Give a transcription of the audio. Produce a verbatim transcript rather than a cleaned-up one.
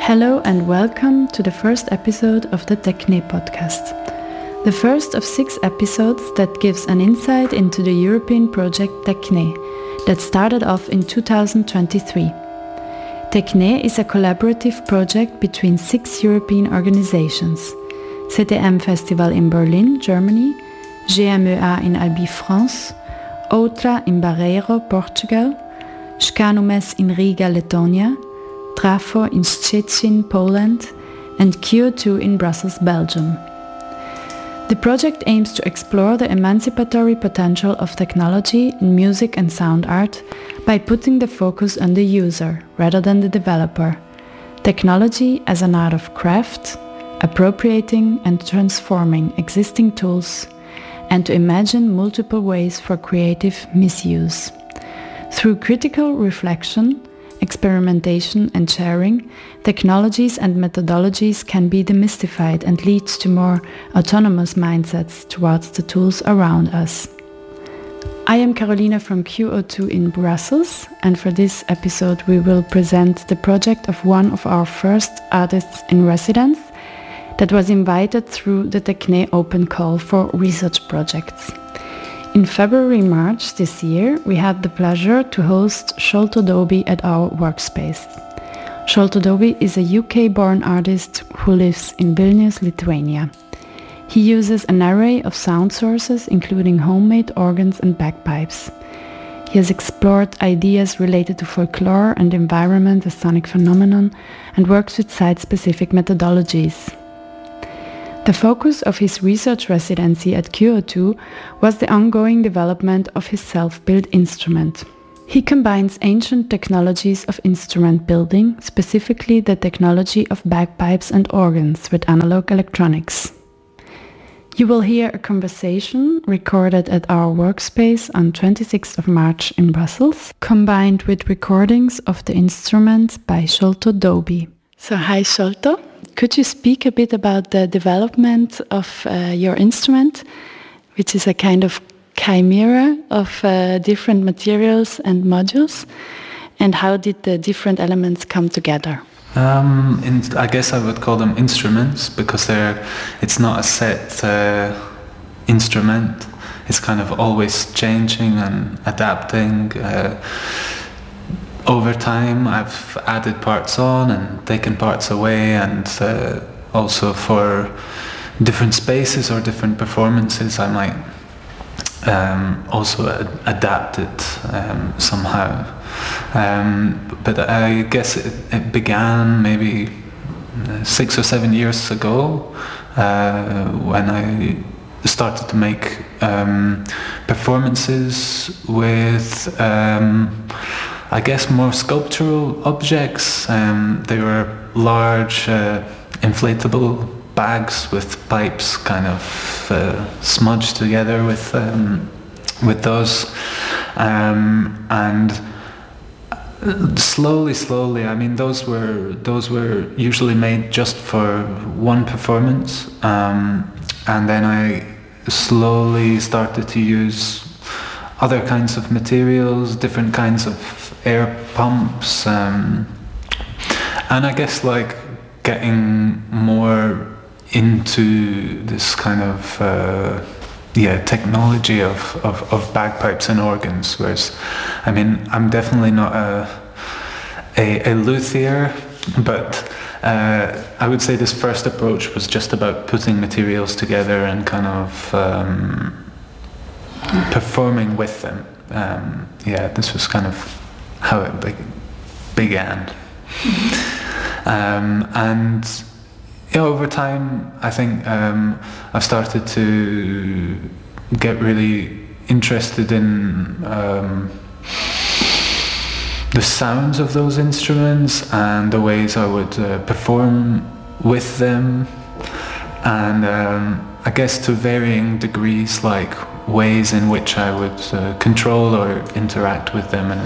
Hello and welcome to the first episode of the Techne podcast. The first of six episodes that gives an insight into the European project Techne that started off in two thousand twenty-three. Techne is a collaborative project between six European organizations: C T M Festival in Berlin, Germany, G M E A in Albi, France, Outra in Barreiro, Portugal, Scanumes in Riga, Lithuania, Trafo in Szczecin, Poland, and Q O two in Brussels, Belgium. The project aims to explore the emancipatory potential of technology in music and sound art by putting the focus on the user rather than the developer. Technology as an art of craft, appropriating and transforming existing tools, and to imagine multiple ways for creative misuse. Through critical reflection, experimentation and sharing, technologies and methodologies can be demystified and lead to more autonomous mindsets towards the tools around us. I am Carolina from Q O two in Brussels, and for this episode we will present the project of one of our first artists in residence that was invited through the Techne open call for research projects. In February-March this year, we had the pleasure to host Sholto Doby at our workspace. Sholto Doby is a U K-born artist who lives in Vilnius, Lithuania. He uses an array of sound sources, including homemade organs and bagpipes. He has explored ideas related to folklore and environment as sonic phenomenon and works with site-specific methodologies. The focus of his research residency at Q O two was the ongoing development of his self-built instrument. He combines ancient technologies of instrument building, specifically the technology of bagpipes and organs, with analog electronics. You will hear a conversation recorded at our workspace on twenty-sixth of March in Brussels, combined with recordings of the instrument by Sholto Doby. So hi Sholto. Could you speak a bit about the development of uh, your instrument, which is a kind of chimera of uh, different materials and modules, and how did the different elements come together? Um, in, I guess I would call them instruments because they're. It's not a set uh, instrument. It's kind of always changing and adapting. Uh, Over time, I've added parts on and taken parts away, and uh, also for different spaces or different performances, I might um, also ad- adapt it um, somehow. Um, but I guess it, it began maybe six or seven years ago uh, when I started to make um, performances with um, I guess more sculptural objects. Um, they were large uh, inflatable bags with pipes kind of uh, smudged together with um, with those, um, and slowly, slowly. I mean, those were those were usually made just for one performance, um, and then I slowly started to use other kinds of materials, different kinds of air pumps, um, and I guess like getting more into this kind of uh, yeah technology of, of, of bagpipes and organs. Whereas, I mean, I'm definitely not a a, a luthier, but uh, I would say this first approach was just about putting materials together and kind of um, performing with them. Um, yeah, this was kind of how it be- began. Mm-hmm. Um, and yeah, over time, I think um, I've started to get really interested in um, the sounds of those instruments and the ways I would uh, perform with them, and um, I guess to varying degrees, like ways in which I would uh, control or interact with them in